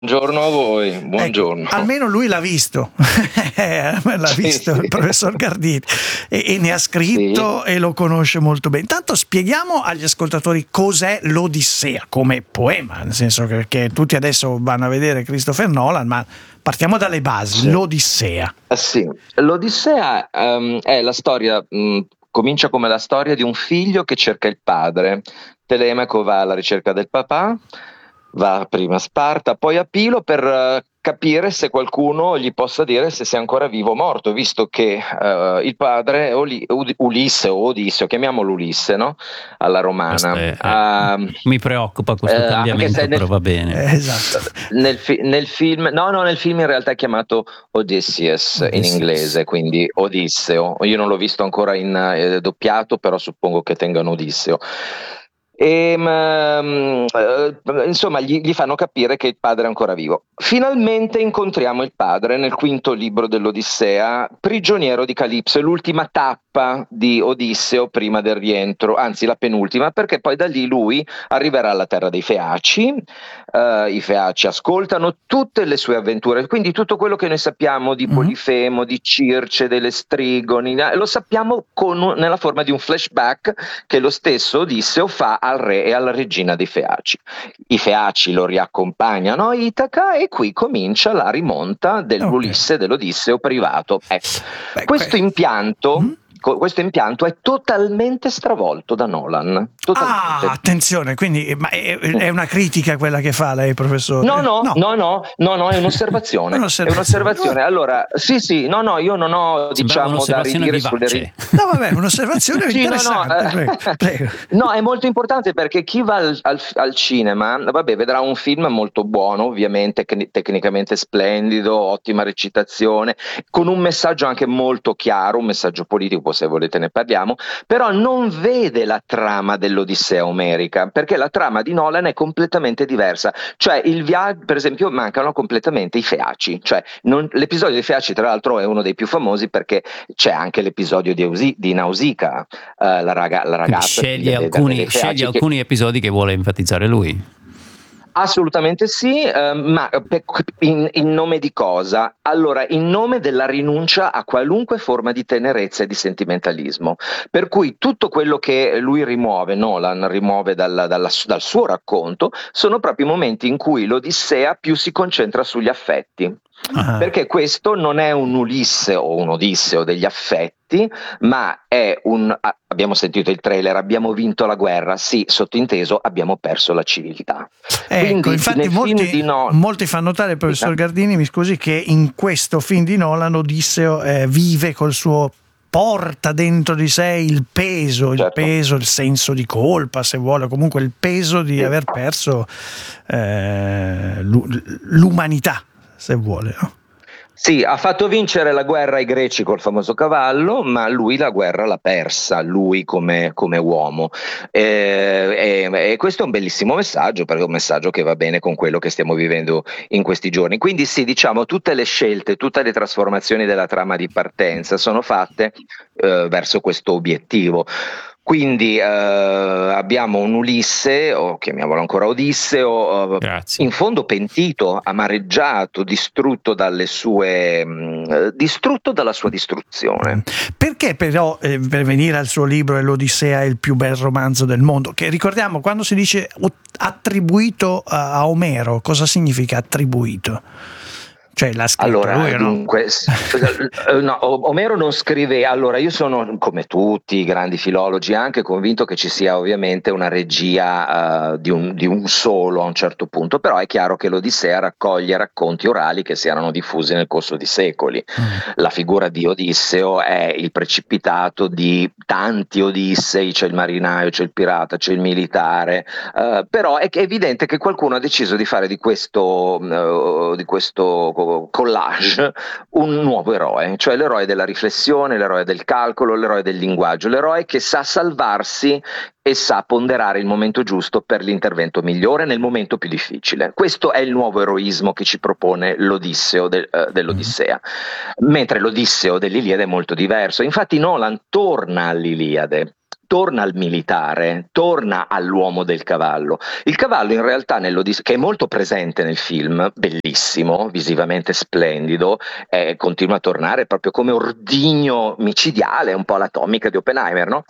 Buongiorno a voi, Ecco, buongiorno. almeno lui l'ha visto, l'ha Sì, visto il sì, professor Gardini e ne ha sì, scritto e lo conosce molto bene. Intanto spieghiamo agli ascoltatori cos'è l'Odissea come poema, nel senso che tutti adesso vanno a vedere Christopher Nolan, ma partiamo dalle basi. sì. L'Odissea. Sì. L'Odissea è la storia, comincia come la storia di un figlio che cerca il padre. Telemaco va alla ricerca del papà, va prima a Sparta, poi a Pilo per capire se qualcuno gli possa dire se sia ancora vivo o morto, visto che il padre, Ulisse o Odisseo, chiamiamolo Ulisse, no? Alla Questo romana, mi preoccupa questo anche se cambiamento, però va bene. Esatto. nel film, no, nel film in realtà è chiamato Odysseus in Odysseus. inglese, quindi Odisseo. Io non l'ho visto ancora in doppiato, però suppongo che tengano Odisseo. Insomma, gli fanno capire che il padre è ancora vivo. Finalmente incontriamo il padre nel quinto libro dell'Odissea, prigioniero di Calipso, è l'ultima tappa di Odisseo prima del rientro, anzi la penultima, perché poi da lì lui arriverà alla terra dei Feaci. I Feaci ascoltano tutte le sue avventure, quindi tutto quello che noi sappiamo di Mhm. Polifemo, di Circe, delle Strigoni, lo sappiamo nella forma di un flashback che lo stesso Odisseo fa al re e alla regina dei Feaci. I Feaci lo riaccompagnano a Itaca e qui comincia la rimonta Ok. dell'Ulisse, dell'Odisseo privato. Beh, Questo Mhm. impianto, questo impianto è totalmente stravolto da Nolan, Ah, totalmente. attenzione, quindi ma è una critica quella che fa lei, professore? No, È un'osservazione. È un'osservazione. un'osservazione. Allora, sì, no, io non ho, Sembrava diciamo, da un'osservazione ridire sulle vivace. No, vabbè, un'osservazione Sì, no, interessante, prego, prego. no, è molto importante perché chi va al cinema, vabbè, vedrà un film molto buono, ovviamente, tecnicamente splendido, ottima recitazione, con un messaggio anche molto chiaro, un messaggio politico, poi se volete ne parliamo, però non vede la trama dell'Odissea omerica, perché la trama di Nolan è completamente diversa. Cioè, il viaggio, per esempio, mancano completamente i Feaci, cioè l'episodio dei Feaci, tra l'altro, è uno dei più famosi perché c'è anche l'episodio di Nausicaa, la Quindi ragazza sceglie delle sceglie Feaci che alcuni episodi che vuole enfatizzare lui. assolutamente sì, ma in nome di cosa? Allora, in nome della rinuncia a qualunque forma di tenerezza e di sentimentalismo. Per cui tutto quello che lui rimuove, Nolan rimuove dal suo racconto, sono proprio i momenti in cui l'Odissea più si concentra sugli affetti. Ah, Perché questo non è un Ulisse o un Odisseo degli affetti, ma è abbiamo sentito il trailer, abbiamo vinto la guerra, sì, sottinteso, abbiamo perso la civiltà. ecco, Quindi infatti nel film di molti fanno notare, professor Gardini, mi scusi, che in questo film di Nolan Odisseo vive col suo porta dentro di sé certo, il senso di colpa, se vuole, comunque il peso di sì. aver perso l'umanità, se vuole, no? Sì, ha fatto vincere la guerra ai greci col famoso cavallo, ma lui la guerra l'ha persa, lui come uomo. E questo è un bellissimo messaggio, perché è un messaggio che va bene con quello che stiamo vivendo in questi giorni. Quindi sì, diciamo, tutte le scelte, tutte le trasformazioni della trama di partenza sono fatte verso questo obiettivo. Quindi abbiamo un Ulisse, o chiamiamolo ancora Odisseo, Grazie. in fondo pentito, amareggiato, distrutto distrutto dalla sua distruzione. Perché però, per venire al suo libro, l'Odissea è il più bel romanzo del mondo? Che ricordiamo, quando si dice attribuito a Omero, cosa significa attribuito? Cioè l'ha scritto Allora, lui o no? dunque, no, Omero non scrive. Allora, io sono, come tutti i grandi filologi, anche convinto che ci sia ovviamente una regia di un solo a un certo punto, però è chiaro che l'Odissea raccoglie racconti orali che si erano diffusi nel corso di secoli. La figura di Odisseo è il precipitato di tanti Odissei, c'è il marinaio, c'è il pirata, c'è il militare, però è evidente che qualcuno ha deciso di fare di questo collage un nuovo eroe, cioè l'eroe della riflessione, l'eroe del calcolo, l'eroe del linguaggio, l'eroe che sa salvarsi e sa ponderare il momento giusto per l'intervento migliore nel momento più difficile. Questo è il nuovo eroismo che ci propone l'Odisseo dell'Odissea, mentre l'Odisseo dell'Iliade è molto diverso. Infatti Nolan torna all'Iliade torna al militare, torna all'uomo del cavallo. Il cavallo in realtà che è molto presente nel film, bellissimo, visivamente splendido, continua a tornare proprio come ordigno micidiale, un po' l'atomica di Oppenheimer, no?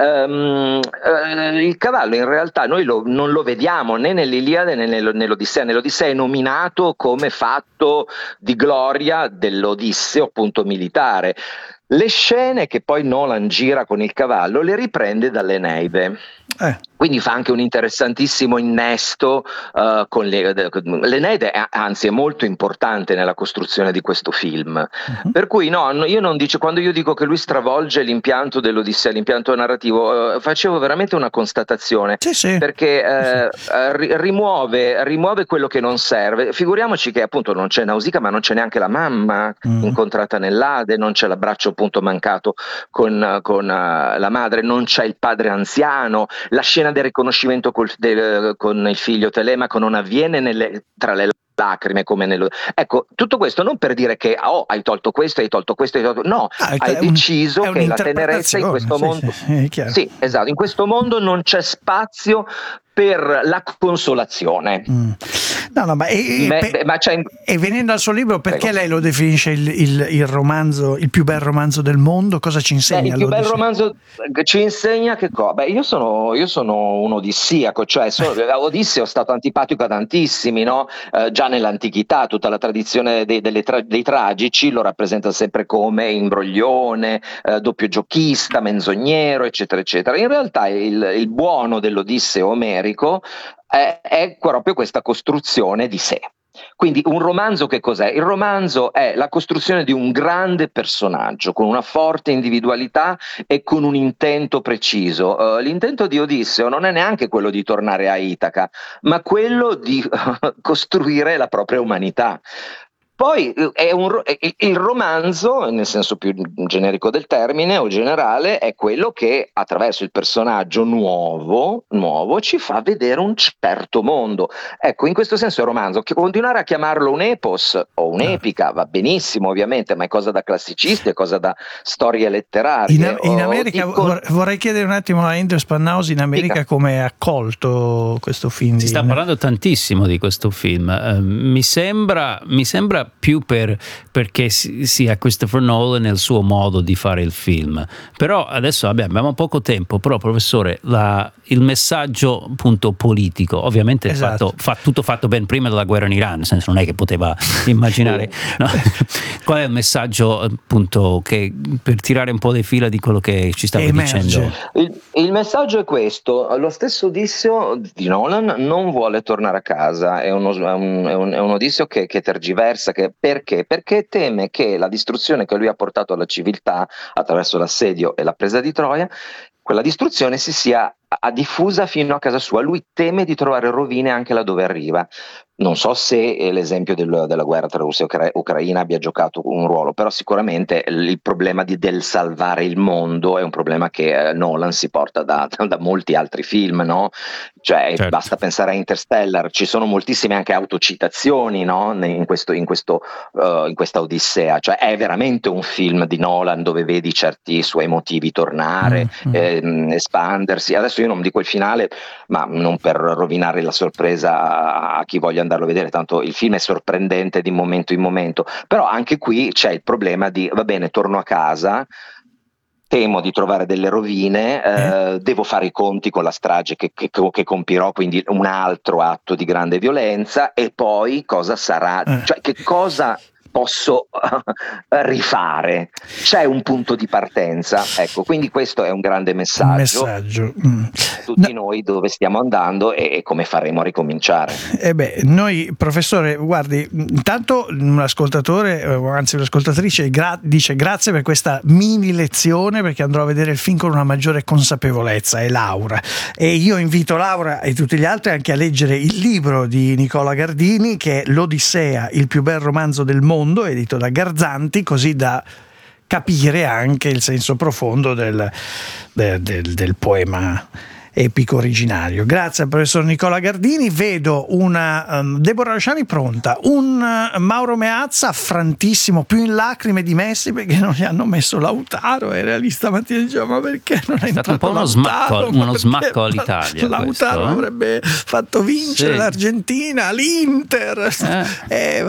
Il cavallo in realtà noi non lo vediamo né nell'Iliade né nell'Odissea. Nell'Odissea è nominato come fatto di gloria dell'Odisseo, appunto militare. Le scene che poi Nolan gira con il cavallo le riprende dall'Eneide. Quindi fa anche un interessantissimo innesto con l'Eneide, anzi è molto importante nella costruzione di questo film. Per cui io non dico, quando io dico che lui stravolge l'impianto dell'Odissea, l'impianto narrativo, facevo veramente una constatazione, sì. Perché rimuove quello che non serve. Figuriamoci che appunto non c'è Nausicaa, ma non c'è neanche la mamma incontrata nell'Ade, non c'è l'abbraccio appunto mancato con la madre, non c'è il padre anziano, la scena del riconoscimento con il figlio Telemaco non avviene tra le lacrime come ecco, tutto questo non per dire che hai tolto questo, no, hai deciso che la tenerezza in questo mondo sì, esatto, in questo mondo non c'è spazio per la consolazione. E venendo al suo libro, perché lei lo definisce il romanzo, il più bel romanzo del mondo? Cosa ci insegna? Il più bel romanzo ci insegna che cosa? Io sono un odisseiaco, cioè Odisseo è stato antipatico a tantissimi, no? Già nell'antichità tutta la tradizione dei tragici lo rappresenta sempre come imbroglione, doppio giochista, menzognero, eccetera, eccetera. In realtà il buono dell'Odisseo omerico è proprio questa costruzione di sé. Quindi un romanzo che cos'è? Il romanzo è la costruzione di un grande personaggio con una forte individualità e con un intento preciso. L'intento di Odisseo non è neanche quello di tornare a Itaca, ma quello di costruire la propria umanità. Poi il romanzo, nel senso più generico del termine o generale, è quello che attraverso il personaggio nuovo ci fa vedere un certo mondo. Ecco, in questo senso è un romanzo. Che continuare a chiamarlo un epos o un'epica va benissimo ovviamente, ma è cosa da classicisti, è cosa da storie letterarie. In America, vorrei chiedere un attimo a Indro Spannausi, in America come è accolto questo film? Si sta parlando tantissimo di questo film. Mi sembra più perché sia Christopher Nolan nel suo modo di fare il film. Però adesso abbiamo poco tempo, però professore, il messaggio appunto politico, ovviamente esatto. tutto fatto ben prima della guerra in Iran, nel senso non è che poteva immaginare no? Qual è il messaggio appunto che per tirare un po' le fila di quello che ci stava dicendo? Il messaggio è questo: lo stesso Odisseo di Nolan non vuole tornare a casa, è un Odisseo che tergiversa, perché teme che la distruzione che lui ha portato alla civiltà attraverso l'assedio e la presa di Troia, quella distruzione si sia diffusa fino a casa sua. Lui teme di trovare rovine anche laddove arriva. Non so se l'esempio della guerra tra Russia e Ucraina abbia giocato un ruolo, però sicuramente il problema del salvare il mondo è un problema che Nolan si porta da molti altri film, no? Cioè, certo. Basta pensare a Interstellar, ci sono moltissime anche autocitazioni, no? in questa Odissea, cioè è veramente un film di Nolan dove vedi certi suoi motivi tornare, espandersi. Adesso io non dico il finale, ma non per rovinare la sorpresa a chi voglia andarlo a vedere, tanto il film è sorprendente di momento in momento, però anche qui c'è il problema di va bene, torno a casa, temo di trovare delle rovine, devo fare i conti con la strage che compirò, quindi un altro atto di grande violenza, e poi cosa sarà, cioè che cosa posso rifare? C'è un punto di partenza, ecco, quindi questo è un grande messaggio. Tutti noi dove stiamo andando e come faremo a ricominciare. Noi, professore, guardi, intanto un ascoltatore, anzi un'ascoltatrice dice grazie per questa mini lezione, perché andrò a vedere il film con una maggiore consapevolezza, è Laura, e io invito Laura e tutti gli altri anche a leggere il libro di Nicola Gardini, che è L'Odissea, il più bel romanzo del mondo, edito da Garzanti, così da capire anche il senso profondo del poema epico originario. Grazie al professor Nicola Gardini. Vedo una Deborah Lasciani pronta, un Mauro Meazza affrantissimo, più in lacrime di Messi perché non gli hanno messo Lautaro, e era lì stamattina e diceva: ma perché non è stato un po' uno smacco all'Italia. Lautaro avrebbe fatto vincere l'Argentina, l'Inter.